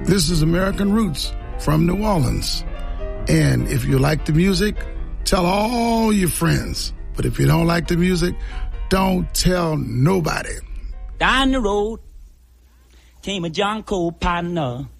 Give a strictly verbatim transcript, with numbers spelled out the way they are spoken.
This is American Roots from New Orleans. And if you like the music, tell all your friends. But if you don't like the music, don't tell nobody. Down the road came a John Cole partner.